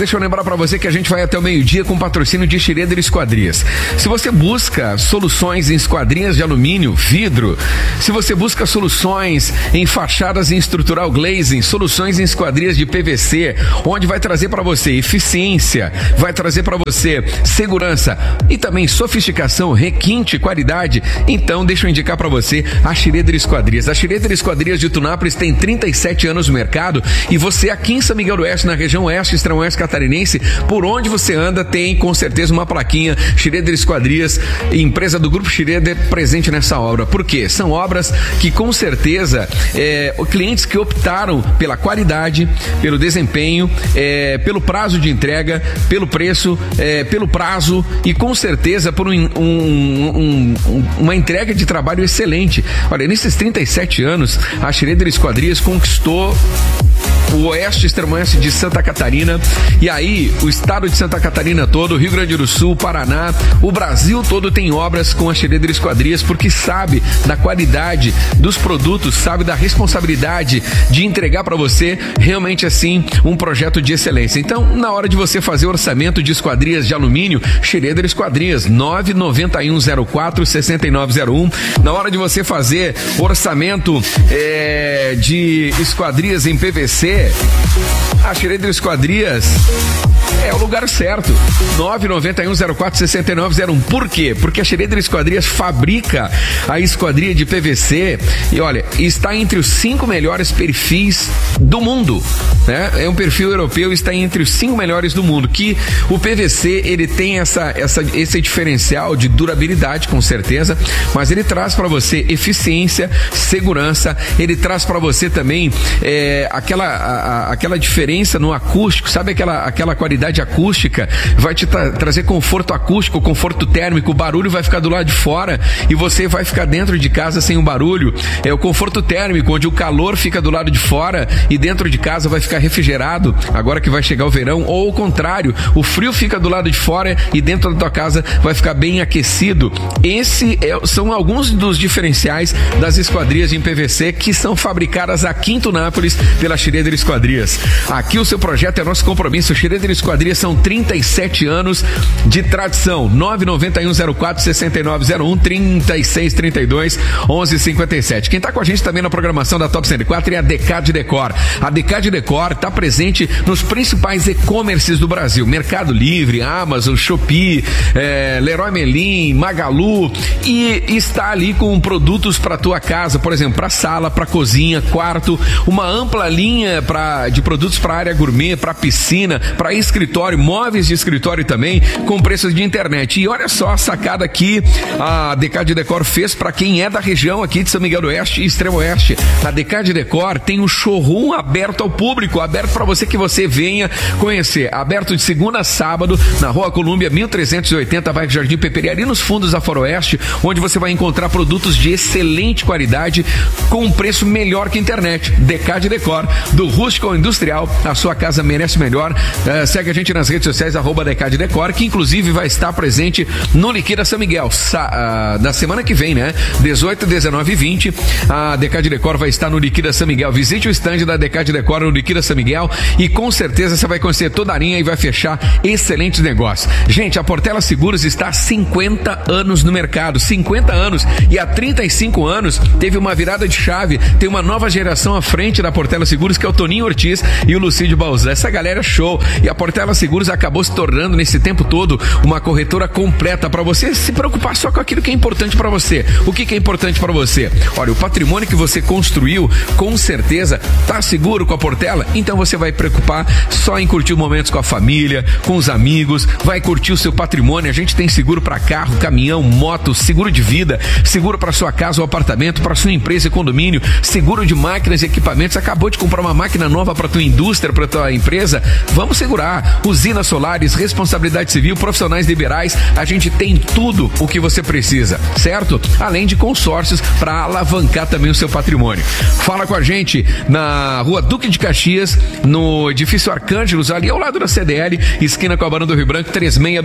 deixa eu lembrar para você que a gente vai até o meio-dia com patrocínio de Schroeder Esquadrias. Se você busca soluções em esquadrias de alumínio, vidro, se você busca soluções em fachadas em estrutural glazing, soluções em esquadrias de PVC, onde vai trazer para você eficiência, vai trazer para você segurança e também sofisticação, requinte, qualidade, então deixa eu indicar para você a Schroeder Esquadrias. A Schroeder Esquadrias de Tunápolis tem 37 anos no mercado e você aqui em São Miguel do Oeste, na região oeste, extremo oeste catarinense, por onde você anda, tem com certeza uma plaquinha Schroeder Esquadrias, empresa do Grupo Schroeder, presente nessa obra. Por quê? São obras que com certeza clientes que optaram pela qualidade, pelo desempenho, pelo prazo de entrega, pelo preço, pelo prazo e com certeza por uma entrega de trabalho excelente. Olha, nesses 37 anos, a Schroeder Esquadrias conquistou o oeste, extremo oeste de Santa Catarina, e aí o estado de Santa Catarina todo, o Rio Grande do Sul, Paraná, o Brasil todo tem obras com a Schroeder Esquadrias, porque sabe da qualidade dos produtos, sabe da responsabilidade de entregar para você realmente assim um projeto de excelência. Então, na hora de você fazer orçamento de esquadrias de alumínio, Schroeder Esquadrias, 99104-6901. Na hora de você fazer orçamento de esquadrias em PVC, a Schroeder Esquadrias é o lugar certo. 99104-6901. Por quê? Porque a Schroeder Esquadrias fabrica a esquadria de PVC e olha, está entre os 5 melhores perfis do mundo, né? É um perfil europeu, está entre os 5 melhores do mundo, que o PVC ele tem esse diferencial de durabilidade, com certeza, mas ele traz para você eficiência, segurança, ele traz para você também aquela diferença no acústico, sabe aquela qualidade acústica, vai te trazer conforto acústico, conforto térmico, o barulho vai ficar do lado de fora e você vai ficar dentro de casa sem o barulho. É o conforto térmico, onde o calor fica do lado de fora e dentro de casa vai ficar refrigerado, agora que vai chegar o verão, ou o contrário, o frio fica do lado de fora e dentro da tua casa vai ficar bem aquecido. São alguns dos diferenciais das esquadrias em PVC que são fabricadas aqui em Tunápolis pela Schroeder Esquadrias. Aqui o seu projeto é nosso compromisso. Schroeder Esquadrias são 37 anos de tradição. 99104-6901, 3632-1157. Quem está com a gente também na programação da Top 104 é a Decade Decor. A Decade Decor está presente nos principais e-commerces do Brasil: Mercado Livre, Amazon, Shopee, Leroy Merlin, Magalu, e está ali com produtos para tua casa, por exemplo, para sala, para cozinha, quarto, uma ampla linha de produtos para área gourmet, para piscina, para escritório, móveis de escritório também, com preços de internet. E olha só a sacada que a Decade Decor fez para quem é da região aqui de São Miguel do Oeste e Extremo Oeste. A Decade Decor tem um showroom aberto ao público, aberto para você que você venha conhecer, aberto de segunda a sábado, na Rua Colúmbia 1380, bairro Jardim Peperi, ali nos fundos da Foroeste, onde você vai encontrar produtos de excelente qualidade com um preço melhor que a internet. Decade Decor, do rústico ao industrial, a sua casa merece melhor. Segue a gente nas redes sociais, @Decade Decor, que inclusive vai estar presente no Liquida São Miguel na semana que vem, né? 18, 19 e 20, a Decade Decor vai estar no Liquida São Miguel. Visite o stand da Decade Decor no Liquida São Miguel e com certeza você vai conhecer toda a linha e vai fechar excelentes negócios. Gente, a Portela Seguros está há 50 anos no mercado, 50 anos, e há 35 anos teve uma virada de chave, tem uma nova geração à frente da Portela Seguros, que é o Toninho Ortiz e o Lucídio Balzan. Essa galera é show, e a Portela Seguros acabou se tornando nesse tempo todo uma corretora completa para você se preocupar só com aquilo que é importante para você. O que é importante para você? Olha, o patrimônio que você construiu, com certeza, tá seguro com a Portela? Então você vai preocupar só em curtir momentos com a família, com os amigos, vai curtir o seu patrimônio. A gente tem seguro para carro, caminhão, moto, seguro de vida, seguro para sua casa ou apartamento, para sua empresa e condomínio, seguro de máquinas e equipamentos. Acabou de comprar uma máquina nova para tua indústria, para tua empresa? Vamos segurar. Usinas solares, responsabilidade civil, profissionais liberais, a gente tem tudo o que você precisa, certo? Além de consórcios para alavancar também o seu patrimônio. Fala com a gente na Rua Duque de Caxias, no edifício Arcângelos, ali ao lado da CDL, esquina com a Barão do Rio Branco,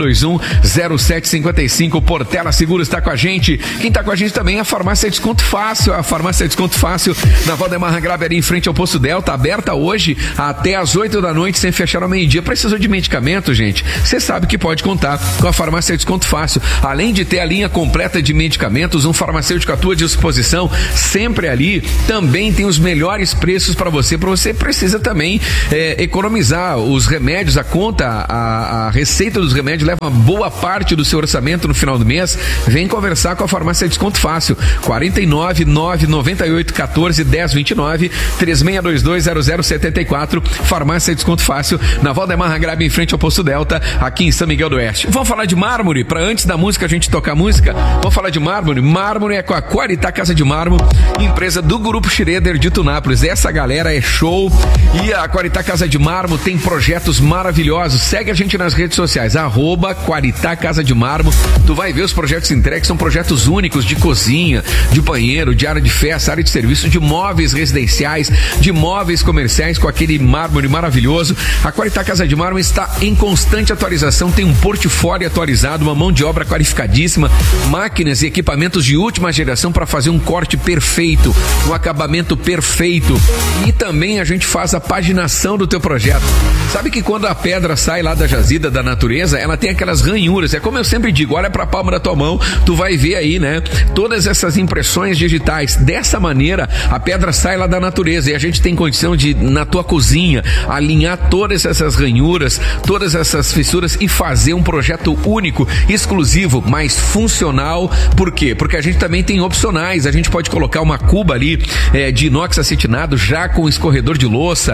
3621-0755. Portela Seguros está com a gente. Quem está com a gente também é a Farmácia Desconto Fácil. A Farmácia Desconto Fácil na Valdemar Grave, ali em frente ao Posto Delta, aberta hoje até às 8 da noite, sem fechar ao meio-dia. Precisou de medicamento, gente? Você sabe que pode contar com a Farmácia Desconto Fácil. Além de ter a linha completa de medicamentos, um farmacêutico à tua disposição, sempre ali, também tem os melhores preços para você. Você precisa também economizar os remédios, a conta, a receita dos remédios leva boa parte do seu orçamento no final do mês. Vem conversar com a Farmácia Desconto Fácil. 49 998 14 10 29 3622 0074. Farmácia Desconto Fácil, na Valdemar Grabe, em frente ao Poço Delta, aqui em São Miguel do Oeste. Vamos falar de mármore, para antes da música a gente tocar música. Vamos falar de mármore. Mármore é com a Qualitá Casa de Mármore, empresa do Grupo Schroeder de Tunápolis. Essa galera é show, e a Qualitá Casa de Mármore tem projetos maravilhosos. Segue a gente nas redes sociais, @Qualitá Casa de Mármore. Tu vai ver os projetos entregues, são projetos únicos de cozinha, de banheiro, de área de festa, área de serviço, de móveis residenciais, de móveis comerciais, com aquele mármore maravilhoso. A Qualitá Casa de Mármore está em constante atualização, tem um portfólio atualizado, uma mão de obra qualificadíssima, máquinas e equipamentos de última geração para fazer um corte perfeito, um acabamento perfeito. E também a gente faz a paginação do teu projeto. Sabe que quando a pedra sai lá da jazida, da natureza, ela tem aquelas ranhuras. É como eu sempre digo, olha para a palma da tua mão, tu vai ver aí, né? Todas essas impressões digitais. Dessa maneira, a pedra sai lá da natureza e a gente tem condição de, na tua cozinha, alinhar todas essas ranhuras, todas essas fissuras e fazer um projeto único, exclusivo, mais funcional. Por quê? Porque a gente também tem opcionais. A gente pode colocar uma cuba ali de inox acetinado, já com escorredor de louça,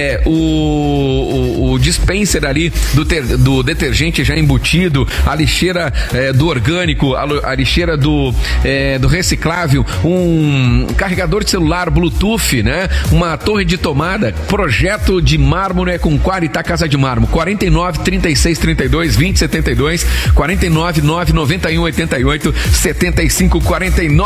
o dispenser ali do detergente já embutido, a lixeira do orgânico, a lixeira do reciclável, um carregador de celular Bluetooth, né? Uma torre de tomada. Projeto de mármore com Qualitá Casa de Mármore. 49 36 32 20 72, 49 9 91 88 75 49.